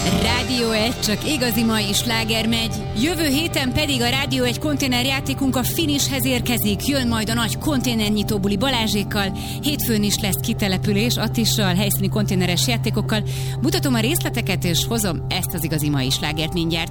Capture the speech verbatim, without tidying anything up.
Rádió egy, csak igazi mai sláger megy. Jövő héten pedig a Rádió egy konténerjátékunk a finishhez érkezik. Jön majd a nagy konténernyitó buli Balázsékkal. Hétfőn is lesz kitelepülés Attissal, helyszíni konténeres játékokkal. Mutatom a részleteket és hozom ezt az igazi mai slágert mindjárt.